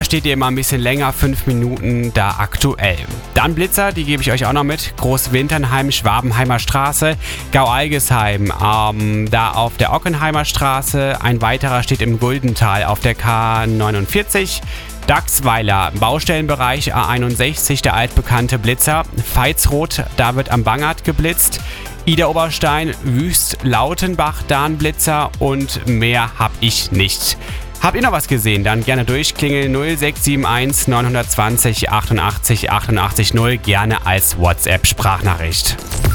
steht ihr immer ein bisschen länger, 5 Minuten da aktuell. Dann Blitzer, die gebe ich euch auch noch mit. Großwinternheim, Schwabenheimer Straße, Gau-Algesheim, da auf der Ockenheimer Straße. Ein weiterer steht im Guldental auf der K49. Dachsweiler, Baustellenbereich A61, der altbekannte Blitzer. Veitsroth, da wird am Bangert geblitzt. Ida-Oberstein, Wüst-Lautenbach, da ein Blitzer und mehr hab ich nicht. Habt ihr noch was gesehen? Dann gerne durchklingeln 0671 920 88 88 0, gerne als WhatsApp-Sprachnachricht.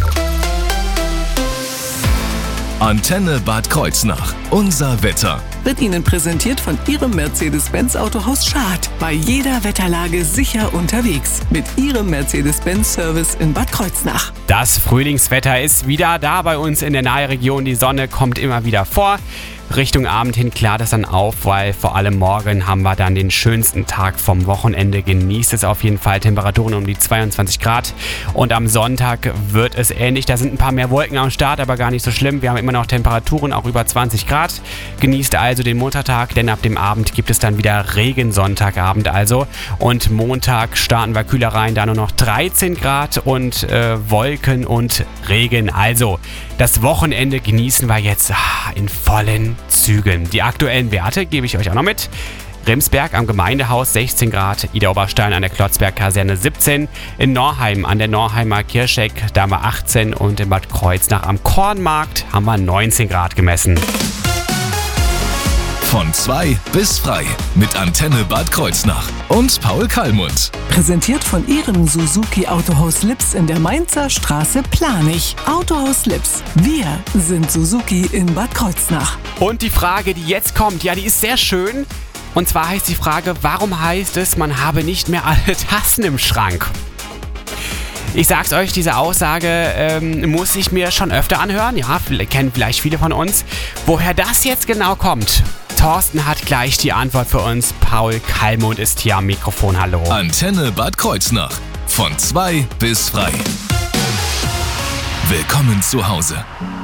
Antenne Bad Kreuznach. Unser Wetter. Wird Ihnen präsentiert von Ihrem Mercedes-Benz Autohaus Schad. Bei jeder Wetterlage sicher unterwegs. Mit Ihrem Mercedes-Benz-Service in Bad Kreuznach. Das Frühlingswetter ist wieder da bei uns in der Nahregion. Die Sonne kommt immer wieder vor. Richtung Abend hin klart es dann auf, weil vor allem morgen haben wir dann den schönsten Tag vom Wochenende. Genießt es auf jeden Fall. Temperaturen um die 22 Grad. Und am Sonntag wird es ähnlich. Da sind ein paar mehr Wolken am Start, aber gar nicht so schlimm. Wir haben immer noch Temperaturen auch über 20 Grad. Genießt also den Montag, denn ab dem Abend gibt es dann wieder Regen, Sonntagabend also. Und Montag starten wir kühler rein, da nur noch 13 Grad und Wolken und Regen. Also das Wochenende genießen wir jetzt in vollen Zügen. Die aktuellen Werte gebe ich euch auch noch mit. Remsberg am Gemeindehaus 16 Grad, Ida-Oberstein an der Klotzberg-Kaserne 17, in Norheim an der Norheimer Kircheck, da haben wir 18 und in Bad Kreuznach am Kornmarkt haben wir 19 Grad gemessen. Von 2 bis frei mit Antenne Bad Kreuznach und Paul Kallmund. Präsentiert von Ihrem Suzuki Autohaus Lips in der Mainzer Straße Planich. Autohaus Lips. Wir sind Suzuki in Bad Kreuznach. Und die Frage, die jetzt kommt, ja, die ist sehr schön. Und zwar heißt die Frage, warum heißt es, man habe nicht mehr alle Tassen im Schrank? Ich sag's euch, diese Aussage muss ich mir schon öfter anhören. Ja, kennen vielleicht viele von uns. Woher das jetzt genau kommt? Thorsten hat gleich die Antwort für uns. Paul Kallmund ist hier am Mikrofon. Hallo. Antenne Bad Kreuznach. Von 2 bis frei. Willkommen zu Hause.